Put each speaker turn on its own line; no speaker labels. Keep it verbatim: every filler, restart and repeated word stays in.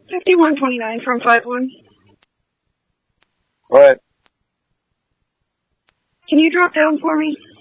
fifty-one twenty-nine from five one.
What?
Can you drop down for me?